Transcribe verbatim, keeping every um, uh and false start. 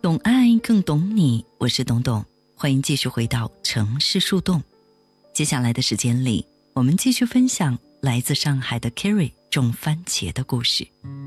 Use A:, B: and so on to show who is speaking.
A: 懂爱更懂你，我是董董，欢迎继续回到城市树洞。接下来的时间里，我们继续分享来自上海的 Kerry 种番茄的故事。